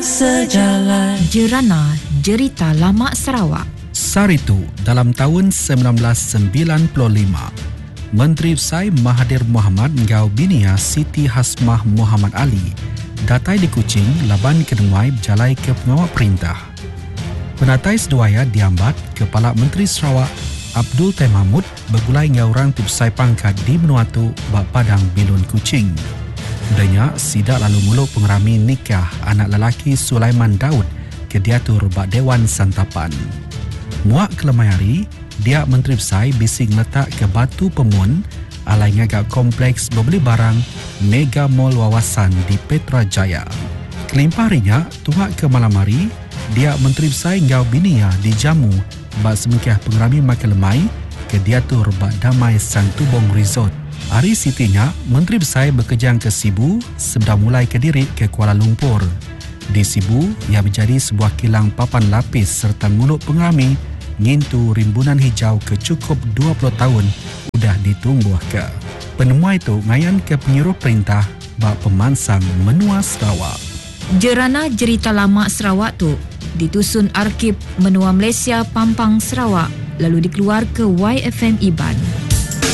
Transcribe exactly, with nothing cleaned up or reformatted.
Sejalan Jerana Jerita Lama Sarawak. Saritu dalam tahun sembilan belas sembilan puluh lima, Menteri Besar Mahathir Mohamad ngau binia Siti Hasmah Muhammad Ali datai di Kuching laban kedemai berjalai ke pengawal perintah. Penatai seduaya diambat Kepala Menteri Sarawak Abdul Tay Mahmud bergulai ngau orang tipsai pangkat di Benua Tu bak Padang Bilun Kuching. Udahnya sidak lalu muluk pengerami nikah anak lelaki Sulaiman Daud ke diatur bak Dewan Santapan. Muak kelemai hari, dia Menteri Besar bising letak ke Batu Pemun alai ngagak kompleks berbeli barang Mega Mall Wawasan di Petrajaya. Kelimpah harinya, tuhak ke malam hari, dia Menteri Besar ngau binia di Jamu bak semikah pengerami makan lemai ke diatur bak Damai Santubong Resort. Hari sitinya, Menteri Besar berkejang ke Sibu sebelum mulai ke diri ke Kuala Lumpur. Di Sibu, ia menjadi sebuah kilang papan lapis serta mulut pengerami ngintu rimbunan hijau ke cukup dua puluh tahun sudah ditumbuh ke. Penemuan itu ngayan ke penyuruh perintah bak pemansang menua Sarawak. Jerana Jerita Lama Sarawak tu ditusun Arkib Menua Malaysia Pampang Sarawak lalu dikeluar ke Y F M Iban.